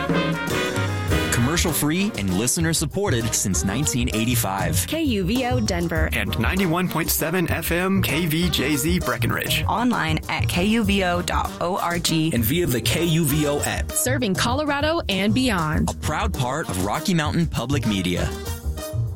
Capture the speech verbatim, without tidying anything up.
Commercial free and listener supported since nineteen eighty-five. K U V O Denver. And ninety-one point seven F M K V J Z Breckenridge. Online at K U V O dot org. And via the K U V O app. Serving Colorado and beyond. A proud part of Rocky Mountain Public Media.